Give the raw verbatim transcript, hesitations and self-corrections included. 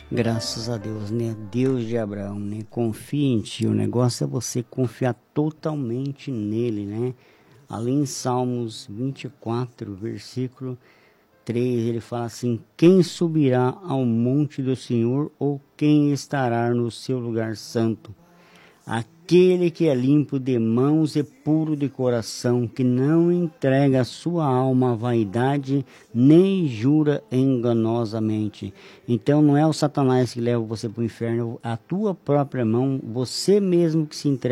Graças a Deus, né? Deus de Abraão, né? Confia em ti. O negócio é você confiar totalmente nele, né? Ali em Salmos vinte e quatro, versículo três, ele fala assim: quem subirá ao monte do Senhor, ou quem estará no seu lugar santo? Aquele que é limpo de mãos e puro de coração, que não entrega a sua alma à vaidade, nem jura enganosamente. Então não é o Satanás que leva você para o inferno, a tua própria mão, você mesmo que se entrega